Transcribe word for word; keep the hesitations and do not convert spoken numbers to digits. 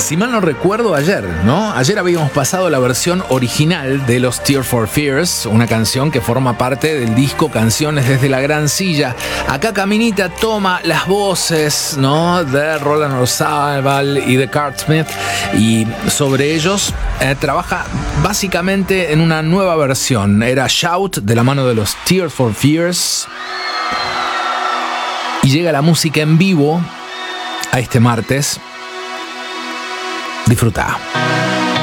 Si mal no recuerdo, ayer, ¿no? Ayer habíamos pasado la versión original de los Tears for Fears, una canción que forma parte del disco Canciones desde la Gran Silla. Acá Caminita toma las voces, ¿no?, de Roland Orzabal y de Curt Smith, y sobre ellos eh, trabaja básicamente en una nueva versión. Era Shout, de la mano de los Tears for Fears, y llega la música en vivo a este martes. Disfruta.